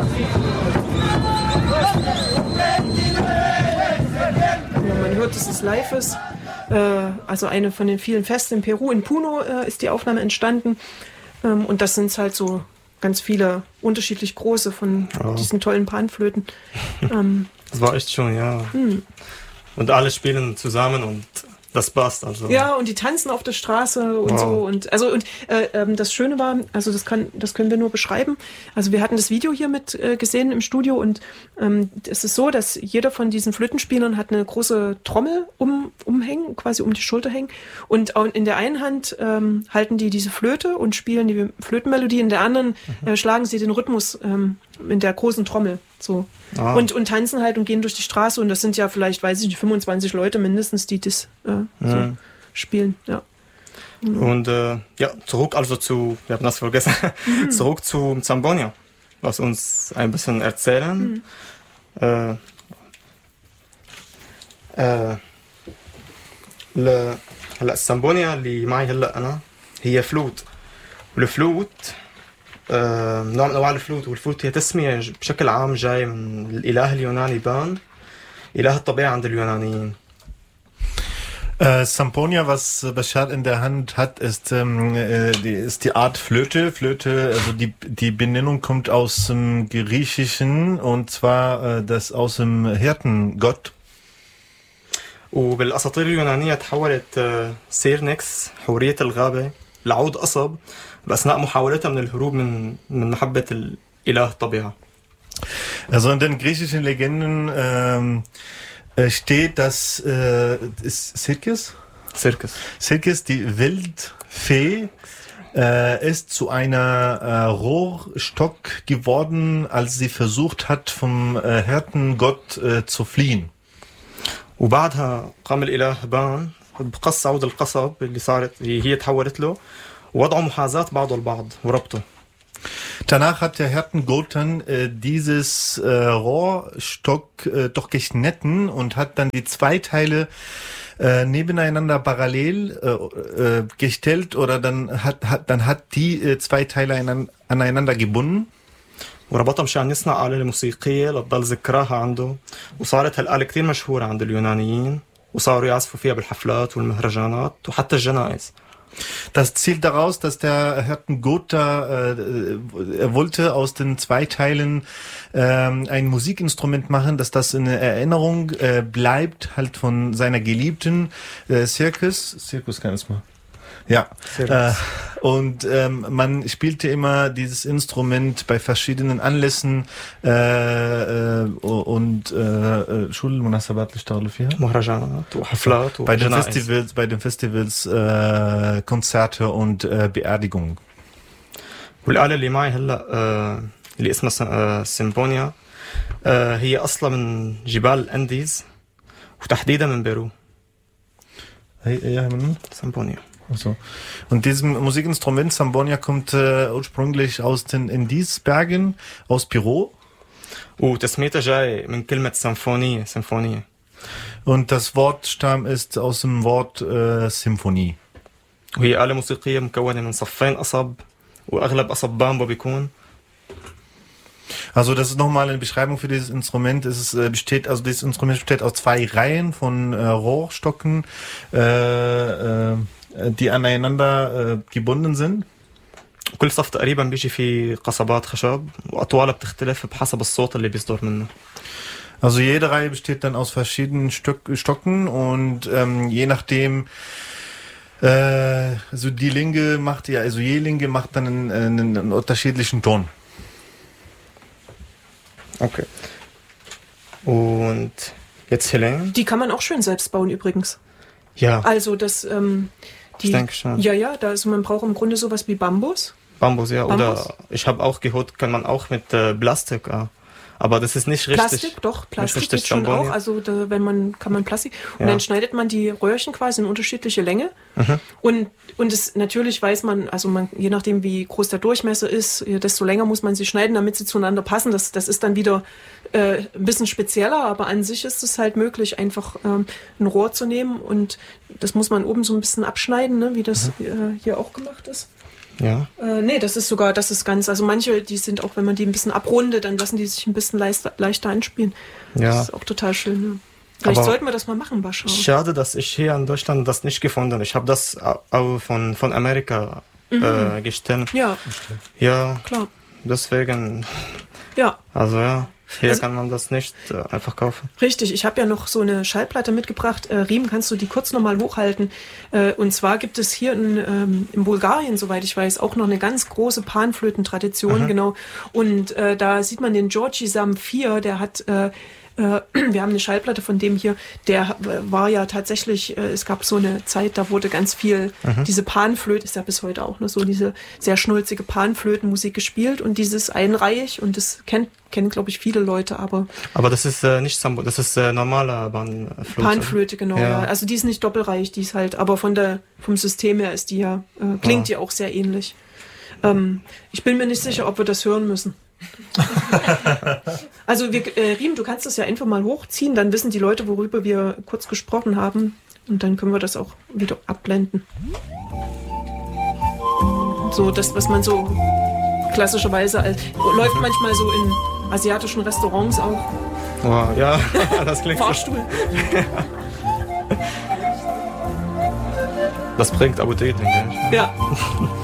Man hört, dass es live ist. Also eine von den vielen Festen in Peru, in Puno ist die Aufnahme entstanden. Und das sind halt so ganz viele unterschiedlich große von diesen tollen Panflöten. Das war echt schön, ja. Und alle spielen zusammen und das passt. Also. Ja, und die tanzen auf der Straße und so. Und das Schöne war, also das können wir nur beschreiben. Also wir hatten das Video hier mit gesehen im Studio und es ist so, dass jeder von diesen Flötenspielern hat eine große Trommel umhängen, quasi um die Schulter hängen. Und in der einen Hand halten die diese Flöte und spielen die Flötenmelodie, in der anderen schlagen sie den Rhythmus in der großen Trommel. So. Und tanzen halt und gehen durch die Straße und das sind ja vielleicht, weiß ich nicht, 25 Leute mindestens, die das so spielen. Ja. Und zurück also zu, wir haben das vergessen, zurück zu Zambonia. Lass uns ein bisschen erzählen. هلا السامبونيا اللي معي هلا انا هي فلوت والفلوت نوع من انواع الفلوت والفلوت هي تسميه بشكل عام جاي من الاله اليوناني بان اله الطبيعه عند اليونانيين. Samponia, was Bashar in der Hand hat, ist die Art Flöte. Also die Benennung kommt aus dem Griechischen und zwar das aus dem Hirtengott. وبالاساطير اليونانيه تحولت سيرنكس حوريه الغابه لعود قصب باثناء محاولتها من الهروب من محبه الاله الطبيعه. Also in den griechischen Legenden steht, dass ist Sirkis, die Wildfee, ist zu einer Rohrstock geworden, als sie versucht hat, vom Hirtengott zu fliehen. وبعدها قام الإله بان بقص عود القصب اللي صارت هي تحولت له ووضعوا محاذاة بعضه البعض وربطه. Danach hat der Hirtengott dann dieses Rohrstock doch geschnitten und hat dann die zwei Teile nebeneinander parallel gestellt oder dann hat die zwei Teile aneinander gebunden. وربطها مشان يصنع آلة موسيقية لتضل ذكراها عنده وصارت هالآلة كتير مشهورة عند اليونانيين وصاروا يعزفوا فيها بالحفلات والمهرجانات وحتى الجنائز. Das zielt daraus, dass der Hirtengott er wollte aus den zwei Teilen ein Musikinstrument machen, dass das in Erinnerung bleibt, halt von seiner Geliebten Circus kann es mal. Ja, und man spielte immer dieses Instrument bei verschiedenen Anlässen und Schulmunasabat bei den Festivals Konzerte und Beerdigungen. والآلة اللي معي هلا اللي اسمها سيمفونيا هي أصلا من جبال الأنديز وتحديدا من بيرو. هي من سيمفونيا. So. Und dieses Musikinstrument Sambonia kommt ursprünglich aus den Indisbergen, aus Peru. وتسميتها جاي من كلمة سيمفونية. Und das Wortstamm ist aus dem Wort Symphonie. وهي آلة موسيقية مكونة من صفين قصب وأغلب قصب بامبو بيكون. Also das ist nochmal eine Beschreibung für dieses Instrument. Dieses Instrument besteht aus zwei Reihen von Rohrstocken, die aneinander gebunden sind. كل صف تقريبا بيجي فيه قصبات خشب وأطوالها بتختلف بحسب الصوت اللي بيصدر منه. Also jede Reihe besteht dann aus verschiedenen Stocken und je nachdem also je Linge macht dann einen unterschiedlichen Ton. Okay. Und jetzt Helene? Die kann man auch schön selbst bauen übrigens. Ja. Also das ich denke schon. Ja, also man braucht im Grunde sowas wie Bambus. Bambus, ja. Bambus. Oder ich habe auch gehört, kann man auch mit Plastik. Aber das ist nicht richtig. Plastik geht schon auch. Also kann man Plastik. Und dann schneidet man die Röhrchen quasi in unterschiedliche Länge. Und es natürlich weiß man, also je nachdem wie groß der Durchmesser ist, desto länger muss man sie schneiden, damit sie zueinander passen. Das ist dann wieder ein bisschen spezieller, aber an sich ist es halt möglich, einfach ein Rohr zu nehmen und das muss man oben so ein bisschen abschneiden, ne, wie das hier auch gemacht ist. Ja. Nee, das ist ganz, also manche, die sind auch, wenn man die ein bisschen abrundet, dann lassen die sich ein bisschen leichter einspielen. Ja. Das ist auch total schön. Ja. Vielleicht Aber sollten wir das mal machen, Bascha. schade, dass ich hier in Deutschland das nicht gefunden habe. Ich habe das auch von Amerika gestellt. Ja, Ja, klar. deswegen, Ja. also ja, hier Also- kann man das nicht einfach kaufen. Richtig, ich habe ja noch so eine Schallplatte mitgebracht. Riem, kannst du die kurz nochmal hochhalten? Und zwar gibt es hier in Bulgarien, soweit ich weiß, auch noch eine ganz große Panflötentradition, genau. Und da sieht man den Georgi Zamfir, der hat... wir haben eine Schallplatte von dem hier, der war ja tatsächlich, es gab so eine Zeit, da wurde ganz viel diese Panflöte, ist ja bis heute auch noch so, diese sehr schnulzige Panflötenmusik gespielt und dieses einreihig und das kennen glaube ich viele Leute, aber das ist nicht Sambo, das ist normaler Panflöte. Panflöte, genau, Ja. ja. Also die ist nicht doppelreihig, die ist halt, aber vom System her ist die ja, klingt ja auch sehr ähnlich. Ich bin mir nicht sicher, ob wir das hören müssen. Also Riem, du kannst das ja einfach mal hochziehen, dann wissen die Leute, worüber wir kurz gesprochen haben und dann können wir das auch wieder abblenden. So das, was man so klassischerweise läuft manchmal so in asiatischen Restaurants auch. Wow, ja, das klingt so. Fahrstuhl. Das bringt Appetit, denke ich. Ja.